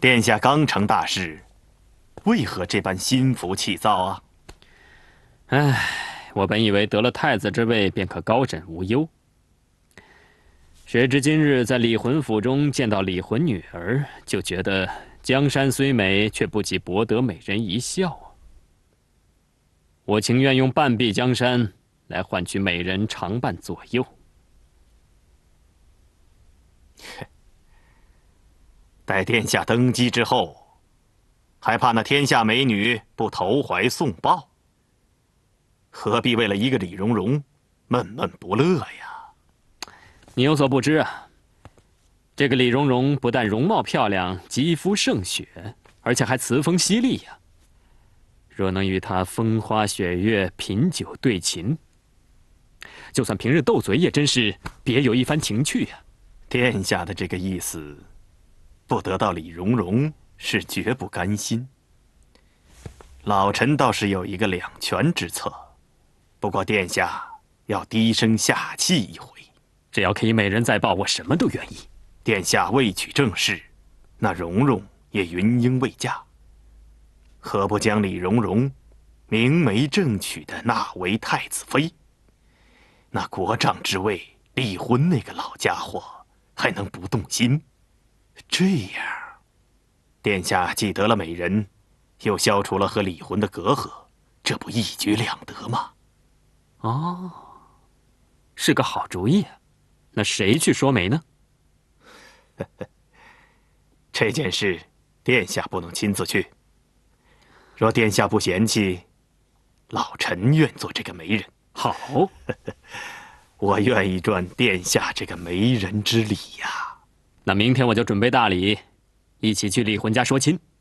殿下刚成大事，为何这般心浮气躁啊？ 唉，我本以为得了太子之位便可高枕无忧，谁知今日在李魂府中见到李魂女儿，就觉得江山虽美，却不及博得美人一笑啊！我情愿用半壁江山来换取美人常伴左右。 待殿下登基之后，还怕那天下美女不投怀送抱？何必为了一个李蓉蓉闷闷不乐呀？ 你有所不知啊，这个李蓉蓉不但容貌漂亮，肌肤胜雪，而且还词风犀利呀。若能与她风花雪月、品酒对琴，就算平日斗嘴，也真是别有一番情趣呀。 殿下的这个意思，不得到李蓉蓉是绝不甘心。老臣倒是有一个两全之策，不过殿下要低声下气一回。 只要可以美人再报，我什么都愿意。 殿下未娶正室，那蓉蓉也云英未嫁，何不将李蓉蓉明媒正娶的纳为太子妃？那国丈之位，李婚那个老家伙还能不动心？这样，殿下既得了美人，又消除了和李魂的隔阂，这不一举两得吗？ 哦，是个好主意啊。那谁去说媒呢？ 这件事，殿下不能亲自去。若殿下不嫌弃，老臣愿做这个媒人。 好， 我愿意赚殿下这个媒人之礼呀。 那明天我就准备大礼，一起去李魂家说亲。